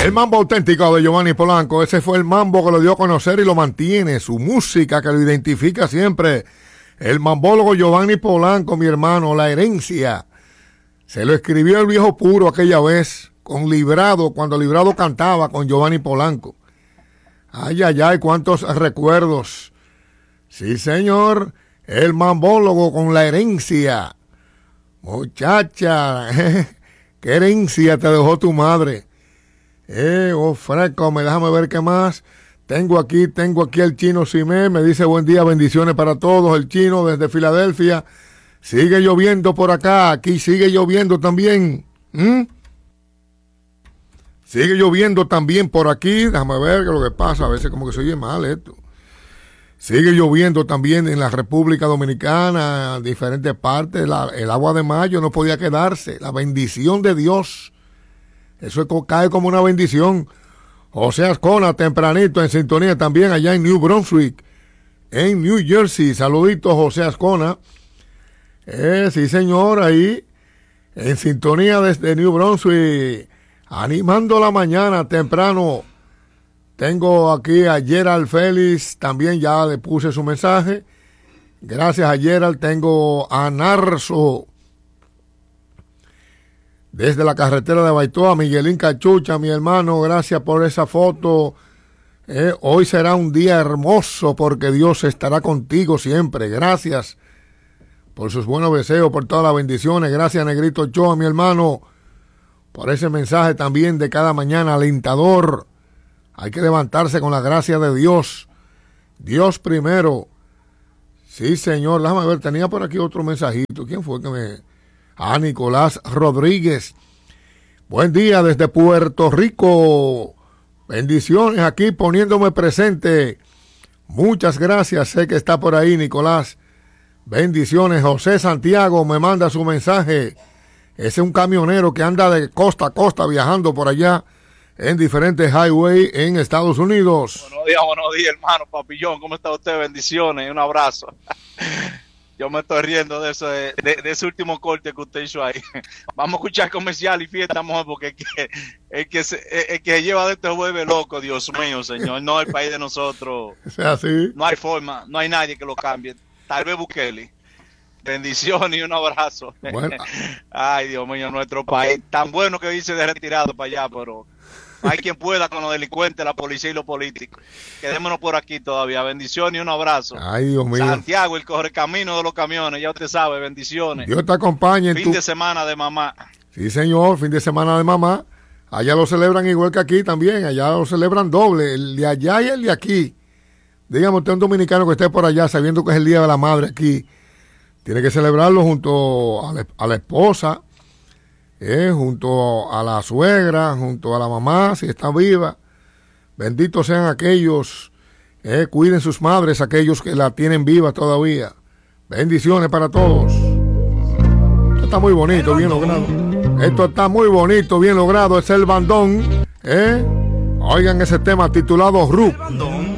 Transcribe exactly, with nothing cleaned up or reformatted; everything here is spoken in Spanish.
El mambo auténtico de Giovanni Polanco, ese fue el mambo que lo dio a conocer y lo mantiene, su música que lo identifica siempre. El mambólogo Giovanni Polanco, mi hermano, La Herencia. Se lo escribió el viejo puro aquella vez, con Librado, cuando Librado cantaba con Giovanni Polanco. Ay, ay, ay, cuántos recuerdos. Sí, señor, el mambólogo con La Herencia. Muchacha, qué herencia te dejó tu madre. Eh, oh, fresco, me déjame ver qué más. Tengo aquí, tengo aquí el Chino Simé, me dice buen día, bendiciones para todos, el Chino desde Filadelfia. Sigue lloviendo por acá, aquí sigue lloviendo también. ¿Mm? Sigue lloviendo también por aquí, déjame ver qué es lo que pasa, a veces como que se oye mal esto. Sigue lloviendo también en la República Dominicana, en diferentes partes, la, el agua de mayo no podía quedarse, la bendición de Dios. Eso cae como una bendición. José Ascona, tempranito en sintonía también allá en New Brunswick, en New Jersey. Saluditos, José Ascona. Eh, sí, señor, ahí en sintonía desde New Brunswick, animando la mañana temprano. Tengo aquí a Gerald Félix, también ya le puse su mensaje. Gracias a Gerald. Tengo a Narso desde la carretera de Baitoa, Miguelín Cachucha, mi hermano, gracias por esa foto. Eh, hoy será un día hermoso porque Dios estará contigo siempre. Gracias por sus buenos deseos, por todas las bendiciones. Gracias, Negrito Ochoa, mi hermano, por ese mensaje también de cada mañana alentador. Hay que levantarse con la gracia de Dios. Dios primero. Sí, señor. Déjame ver, tenía por aquí otro mensajito. ¿Quién fue que me...? Ah, Nicolás Rodríguez. Buen día desde Puerto Rico. Bendiciones aquí poniéndome presente. Muchas gracias. Sé que está por ahí, Nicolás. Bendiciones. José Santiago me manda su mensaje. Ese es un camionero que anda de costa a costa viajando por allá en diferentes highways en Estados Unidos. Buenos días, buenos días, hermano Papillón. ¿Cómo está usted? Bendiciones. Un abrazo. Yo me estoy riendo de, eso, de, de, de ese último corte que usted hizo ahí. Vamos a escuchar comercial y fiesta, mejor, porque el que, el que, se, el que lleva de esto vuelve loco, Dios mío, señor. No, el país de nosotros. ¿Es así? No hay forma, no hay nadie que lo cambie. Tal vez Bukele. Bendiciones y un abrazo. Bueno. Ay, Dios mío, nuestro país. Tan bueno que dice de retirado para allá, pero hay quien pueda con los delincuentes, la policía y los políticos. Quedémonos por aquí todavía. Bendiciones y un abrazo. Ay, Dios mío. Santiago, el correcamino de los camiones, ya usted sabe, bendiciones. Dios te acompañe. Fin tu... de semana de mamá. Sí, señor, fin de semana de mamá. Allá lo celebran igual que aquí también. Allá lo celebran doble, el de allá y el de aquí. Dígame usted, un dominicano que esté por allá sabiendo que es el Día de la Madre aquí, tiene que celebrarlo junto a la, a la esposa, eh, junto a la suegra, junto a la mamá, si está viva. Benditos sean aquellos, eh, cuiden sus madres, aquellos que la tienen viva todavía. Bendiciones para todos. Esto está muy bonito, bien logrado. Esto está muy bonito, bien logrado. Es el bandón, eh. Oigan ese tema titulado R U.